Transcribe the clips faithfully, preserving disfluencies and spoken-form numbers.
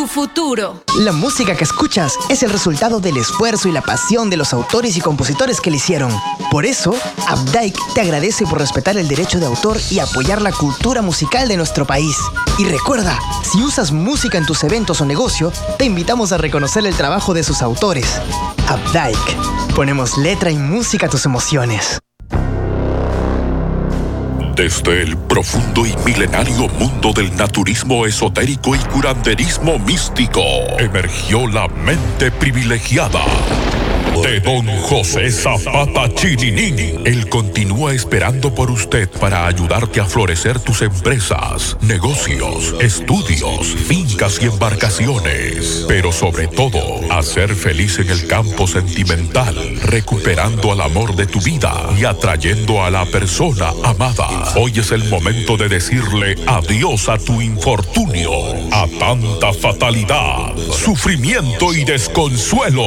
tu futuro. La música que escuchas es el resultado del esfuerzo y la pasión de los autores y compositores que la hicieron. Por eso, Updike te agradece por respetar el derecho de autor y apoyar la cultura musical de nuestro país. Y recuerda, si usas música en tus eventos o negocio, te invitamos a reconocer el trabajo de sus autores. Updike. Ponemos letra y música a tus emociones. Desde el profundo y milenario mundo del naturismo esotérico y curanderismo místico, emergió la mente privilegiada de Don José Zapata Chininín. Él continúa esperando por usted para ayudarte a florecer tus empresas, negocios, estudios, fincas y embarcaciones. Pero sobre todo, a ser feliz en el campo sentimental, recuperando al amor de tu vida y atrayendo a la persona amada. Hoy es el momento de decirle adiós a tu infortunio, a tanta fatalidad, sufrimiento y desconsuelo.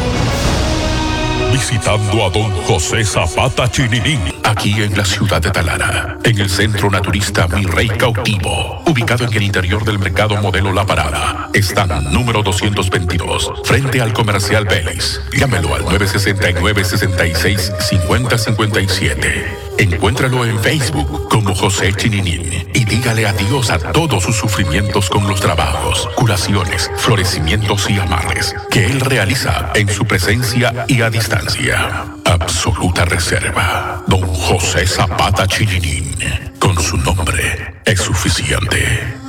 Visitando a Don José Zapata Chininín, aquí en la ciudad de Talara, en el Centro Naturista Mi Rey Cautivo, ubicado en el interior del Mercado Modelo La Parada. Están número doscientos veintidós, frente al Comercial Vélez. Llámelo al nueve seis nueve, sesenta y seis, cincuenta cincuenta y siete. Encuéntralo en Facebook como José Chininín y dígale adiós a todos sus sufrimientos con los trabajos, curaciones, florecimientos y amarres que él realiza en su presencia y a distancia. Absoluta reserva. Don José Zapata Chininín. Con su nombre es suficiente.